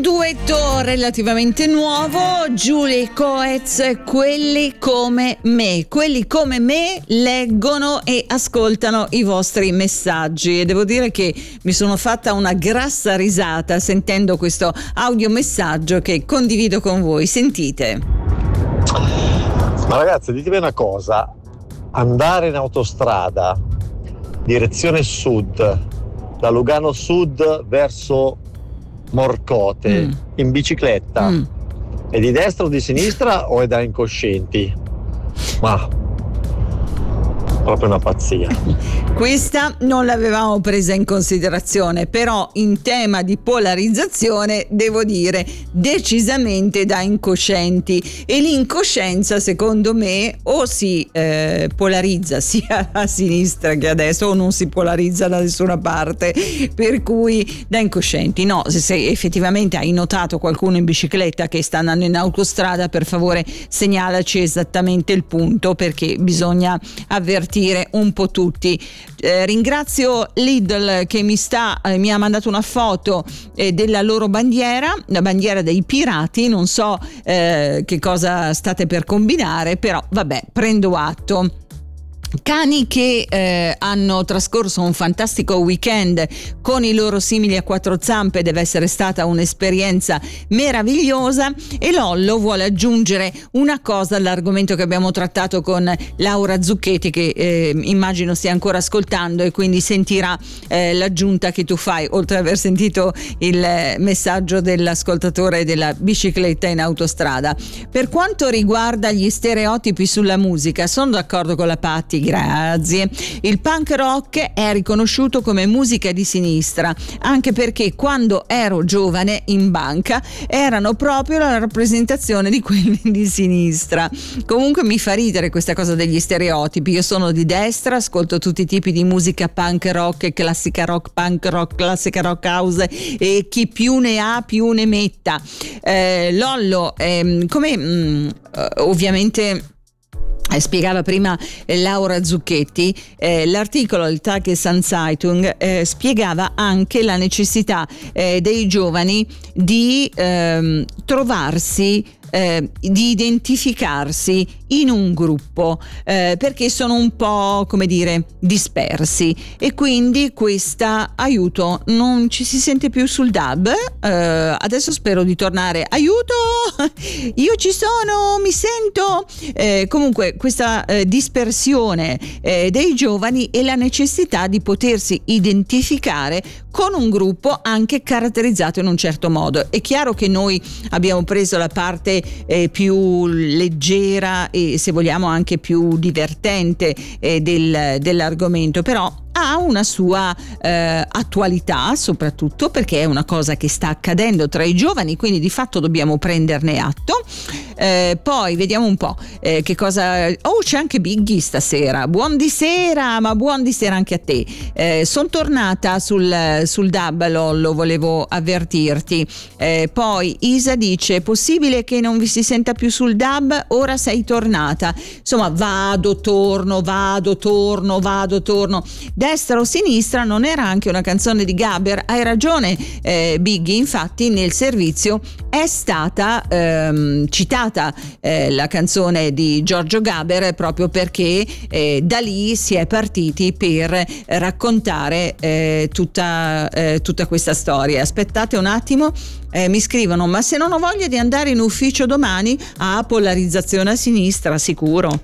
Un duetto relativamente nuovo, Giulia e Coez, quelli come me leggono e ascoltano i vostri messaggi, e devo dire che mi sono fatta una grassa risata sentendo questo audiomessaggio che condivido con voi. Sentite. Ma ragazzi, ditemi una cosa: andare in autostrada direzione sud, da Lugano Sud verso Morcote, in bicicletta, è di destra o di sinistra o è da incoscienti? Ma proprio una pazzia. Questa non l'avevamo presa in considerazione, però in tema di polarizzazione devo dire decisamente da incoscienti, e l'incoscienza secondo me o si polarizza sia a sinistra che a destra, o non si polarizza da nessuna parte, per cui da incoscienti. No, se effettivamente hai notato qualcuno in bicicletta che sta andando in autostrada, per favore segnalaci esattamente il punto, perché bisogna avvertire un po' tutti. Ringrazio Lidl che mi ha mandato una foto della loro bandiera, la bandiera dei pirati. Non so che cosa state per combinare, però vabbè, prendo atto. Cani che hanno trascorso un fantastico weekend con i loro simili a quattro zampe, deve essere stata un'esperienza meravigliosa. E Lollo vuole aggiungere una cosa all'argomento che abbiamo trattato con Laura Zucchetti, che immagino stia ancora ascoltando e quindi sentirà l'aggiunta che tu fai, oltre ad aver sentito il messaggio dell'ascoltatore della bicicletta in autostrada. Per quanto riguarda gli stereotipi sulla musica, sono d'accordo con la Patti. Grazie. Il punk rock è riconosciuto come musica di sinistra, anche perché quando ero giovane in banca erano proprio la rappresentazione di quelli di sinistra. Comunque mi fa ridere questa cosa degli stereotipi. Io sono di destra, ascolto tutti i tipi di musica punk rock, classica rock, punk rock, classica rock house, e chi più ne ha più ne metta. Lollo, come ovviamente spiegava prima Laura Zucchetti, l'articolo del Tagesschau spiegava anche la necessità dei giovani di trovarsi, di identificarsi in un gruppo, perché sono un po', come dire, dispersi, e quindi questo aiuto non ci si sente più sul DAB. Adesso spero di tornare. Aiuto, io ci sono, mi sento. Comunque questa dispersione dei giovani e la necessità di potersi identificare con un gruppo anche caratterizzato in un certo modo. È chiaro che noi abbiamo preso la parte più leggera e, se vogliamo, anche più divertente dell'argomento, però ha una sua attualità, soprattutto perché è una cosa che sta accadendo tra i giovani, quindi di fatto dobbiamo prenderne atto. Poi vediamo un po' che cosa. C'è anche Biggie stasera. Buon di sera, ma buon di sera anche a te. Sono tornata sul DAB, Lollo, volevo avvertirti. Poi Isa dice: è possibile che non vi si senta più sul DAB? Ora sei tornata. Insomma, vado, torno. Destra o sinistra non era anche una canzone di Gaber? Hai ragione, Biggie, infatti nel servizio è stata citata la canzone di Giorgio Gaber, proprio perché da lì si è partiti per raccontare tutta questa storia. Aspettate un attimo, mi scrivono: ma se non ho voglia di andare in ufficio domani? Polarizzazione a sinistra, sicuro.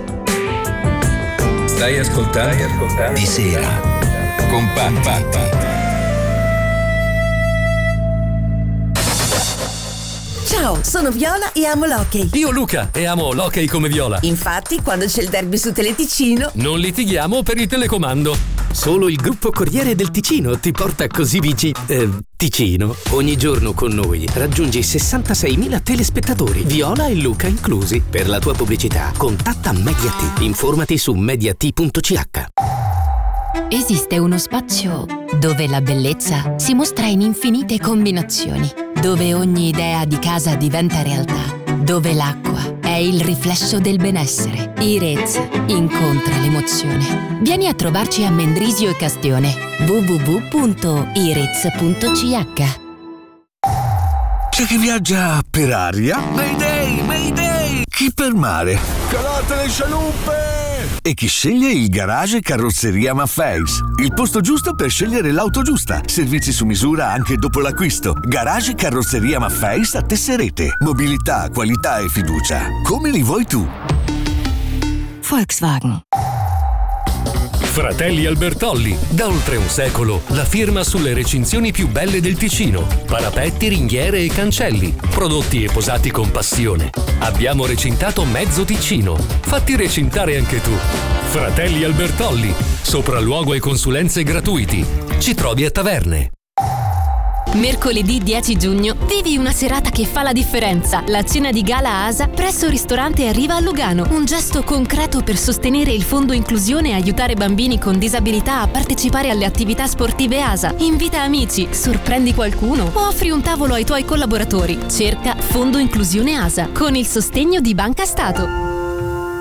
Stai ascoltando Di sera con Patti. Ciao, sono Viola e amo l'hockey. Io Luca e amo l'hockey come Viola. Infatti, quando c'è il derby su Teleticino non litighiamo per il telecomando. Solo il gruppo Corriere del Ticino ti porta così Ticino. Ogni giorno con noi raggiungi 66.000 telespettatori, Viola e Luca inclusi. Per la tua pubblicità contatta Mediaset. Informati su mediaset.ch. Esiste uno spazio dove la bellezza si mostra in infinite combinazioni, dove ogni idea di casa diventa realtà, dove l'acqua è il riflesso del benessere. Irez incontra l'emozione. Vieni a trovarci a Mendrisio e Castione. www.irez.ch. C'è chi viaggia per aria, Mayday, Mayday! Chi per mare, calate le scialuppe! E chi sceglie il garage Carrozzeria Maffeis, il posto giusto per scegliere l'auto giusta. Servizi su misura anche dopo l'acquisto. Garage Carrozzeria Maffeis a Tesserete. Mobilità, qualità e fiducia. Come li vuoi tu? Volkswagen. Fratelli Albertolli, da oltre un secolo, la firma sulle recinzioni più belle del Ticino. Parapetti, ringhiere e cancelli, prodotti e posati con passione. Abbiamo recintato mezzo Ticino. Fatti recintare anche tu. Fratelli Albertolli, sopralluogo e consulenze gratuiti. Ci trovi a Taverne. Mercoledì 10 giugno vivi una serata che fa la differenza. La cena di gala ASA presso il ristorante Arriva a Lugano. Un gesto concreto per sostenere il fondo inclusione e aiutare bambini con disabilità a partecipare alle attività sportive ASA. Invita amici, sorprendi qualcuno o offri un tavolo ai tuoi collaboratori. Cerca Fondo Inclusione ASA con il sostegno di Banca Stato.